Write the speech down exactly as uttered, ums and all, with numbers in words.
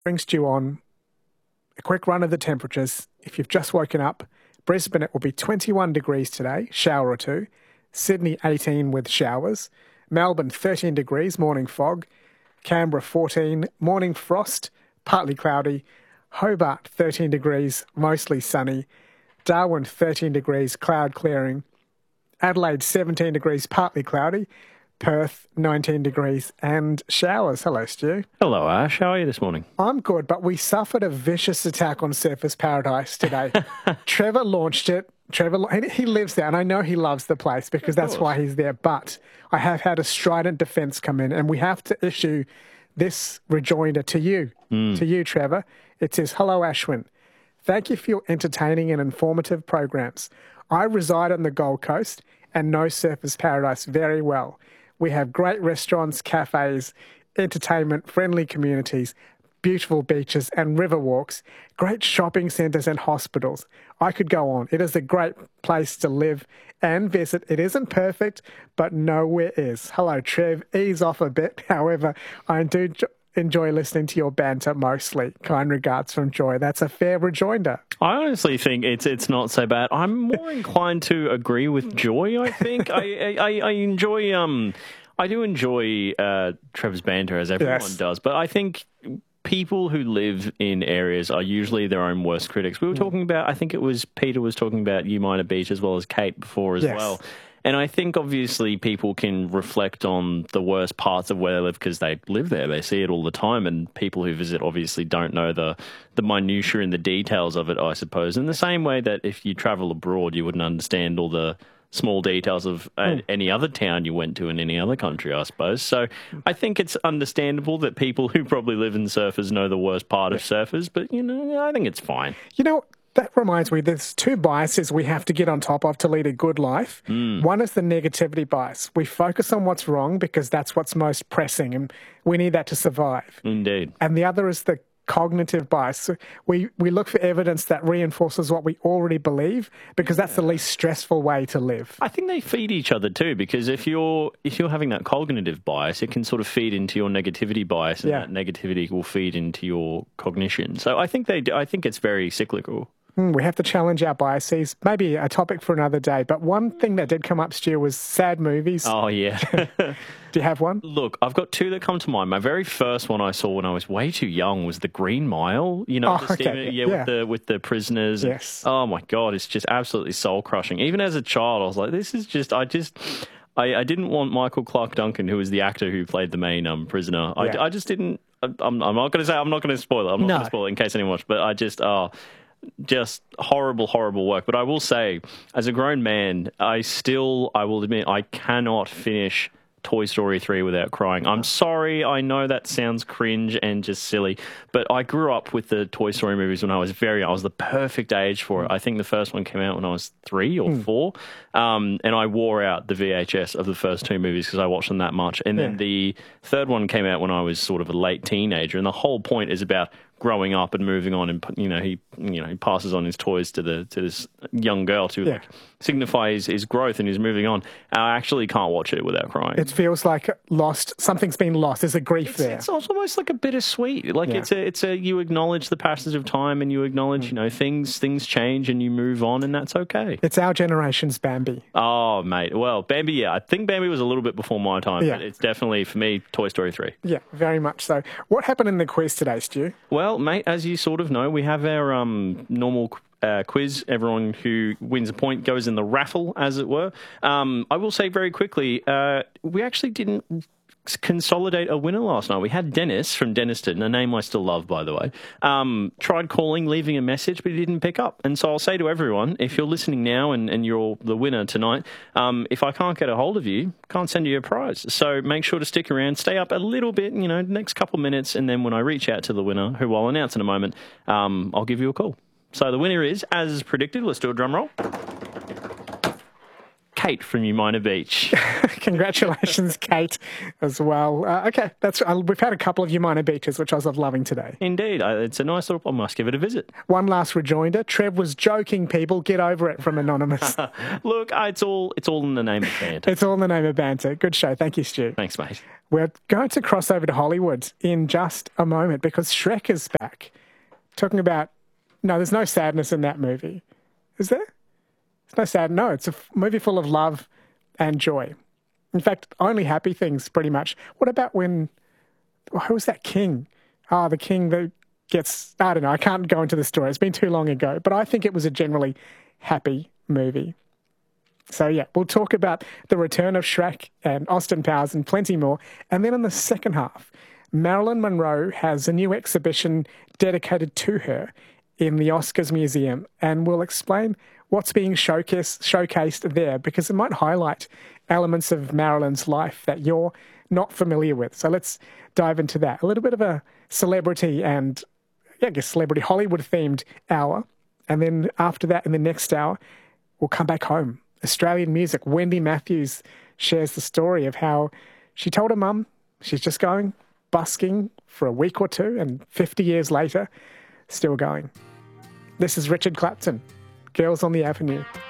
Brings you on a quick run of the temperatures. If you've just woken up, Brisbane, it will be twenty-one degrees today, shower or two. Sydney, eighteen with showers. Melbourne, thirteen degrees, morning fog. Canberra, fourteen, morning frost, partly cloudy. Hobart, thirteen degrees, mostly sunny. Darwin, thirteen degrees, cloud clearing. Adelaide, seventeen degrees, partly cloudy. Perth, nineteen degrees and showers. Hello, Stu. Hello, Ash. How are you this morning? I'm good, but we suffered a vicious attack on Surfers Paradise today. Trevor launched it. Trevor, he lives there, and I know he loves the place because that's why he's there. But I have had a strident defence come in, and we have to issue this rejoinder to you, mm. to you, Trevor. It says, "Hello, Ashwin. Thank you for your entertaining and informative programs. I reside on the Gold Coast and know Surfers Paradise very well. We have great restaurants, cafes, entertainment, friendly communities, beautiful beaches and river walks, great shopping centres and hospitals. I could go on. It is a great place to live and visit. It isn't perfect, but nowhere is." Hello, Trev. Ease off a bit. However, I do enjoy listening to your banter mostly. Kind regards from Joy. That's a fair rejoinder. I honestly think it's it's not so bad. I'm more inclined to agree with Joy, I think. I, I, I enjoy... um, I do enjoy uh, Trevor's banter, as everyone yes. does, but I think people who live in areas are usually their own worst critics. We were talking about, I think it was Peter was talking about Umina Beach as well as Cape before as yes. well. And I think obviously people can reflect on the worst parts of where they live because they live there. They see it all the time, and people who visit obviously don't know the, the minutiae and the details of it, I suppose. In the same way that if you travel abroad, you wouldn't understand all the small details of uh, mm. any other town you went to in any other country, I suppose. So I think it's understandable that people who probably live in surfers know the worst part of surfers, but, you know, I think it's fine. You know, that reminds me, there's two biases we have to get on top of to lead a good life. Mm. One is the negativity bias. We focus on what's wrong because that's what's most pressing, and we need that to survive. Indeed. And the other is the cognitive bias. We we look for evidence that reinforces what we already believe because that's the least stressful way to live. I think they feed each other too, because if you're if you're having that cognitive bias, it can sort of feed into your negativity bias, and yeah. that negativity will feed into your cognition. So I think they do, I think it's very cyclical. Mm, we have to challenge our biases. Maybe a topic for another day. But one thing that did come up, Stu, was sad movies. Oh, yeah. Do you have one? Look, I've got two that come to mind. My very first one I saw when I was way too young was The Green Mile. You know, oh, the okay. Steven, yeah, yeah, with the with the prisoners. Yes. Oh, my God, it's just absolutely soul-crushing. Even as a child, I was like, this is just, I just... I, I didn't want Michael Clarke Duncan, who was the actor who played the main um, prisoner. I, yeah. I just didn't... I'm, I'm not going to say... I'm not going to spoil it. I'm not no. going to spoil it in case anyone watched. But I just... Oh, just horrible, horrible work. But I will say, as a grown man, I still, I will admit, I cannot finish Toy Story three without crying. I'm sorry, I know that sounds cringe and just silly, but I grew up with the Toy Story movies when I was very young. I was the perfect age for it. I think the first one came out when I was three or mm. four, um, and I wore out the V H S of the first two movies because I watched them that much. And then yeah. the third one came out when I was sort of a late teenager, and the whole point is about growing up and moving on, and you know he you know he passes on his toys to the to this young girl to yeah. like signify his, his growth, and he's moving on. I actually can't watch it without crying. It feels like lost. Something's been lost. There's a grief it's, there. It's almost like a bittersweet. Like yeah. it's a it's a you acknowledge the passage of time, and you acknowledge mm. you know things things change, and you move on, and that's okay. It's our generation's Bambi. Oh mate, well Bambi, yeah, I think Bambi was a little bit before my time, yeah. but it's definitely for me Toy Story three. Yeah, very much so. What happened in the quiz today, Stu? Well, mate, as you sort of know, we have our um, normal uh, quiz. Everyone who wins a point goes in the raffle, as it were. Um, I will say very quickly, uh, we actually didn't consolidate a winner last night. We had Dennis from Denniston, a name I still love, by the way, um, tried calling, leaving a message, but he didn't pick up. And so I'll say to everyone, if you're listening now and, and you're the winner tonight, um, if I can't get a hold of you, can't send you a prize. So make sure to stick around, stay up a little bit, you know, next couple of minutes, and then when I reach out to the winner, who I'll announce in a moment, um, I'll give you a call. So the winner is, as predicted, let's do a drum roll, Kate from Umina Beach. Congratulations, Kate, as well. Uh, okay, that's uh, we've had a couple of Umina Beaches, which I was loving today. Indeed. Uh, it's a nice little... I must give it a visit. One last rejoinder. Trev was joking, people. Get over it, from Anonymous. Look, uh, it's all it's all in the name of banter. It's all in the name of banter. Good show. Thank you, Stu. Thanks, mate. We're going to cross over to Hollywood in just a moment because Shrek is back. Talking about... No, there's no sadness in that movie. Is there? It's no sad. No, it's a f- movie full of love and joy. In fact, only happy things, pretty much. What about when... Who was that king? Ah, the king that gets... I don't know. I can't go into the story. It's been too long ago. But I think it was a generally happy movie. So, yeah, we'll talk about the return of Shrek and Austin Powers and plenty more. And then in the second half, Marilyn Monroe has a new exhibition dedicated to her in the Oscars Museum. And we'll explain what's being showcased, showcased there, because it might highlight elements of Marilyn's life that you're not familiar with. So let's dive into that. A little bit of a celebrity and, yeah, I guess, celebrity Hollywood-themed hour. And then after that, in the next hour, we'll come back home. Australian music. Wendy Matthews shares the story of how she told her mum she's just going busking for a week or two, and fifty years later, still going. This is Richard Clapton, Girls on the Avenue.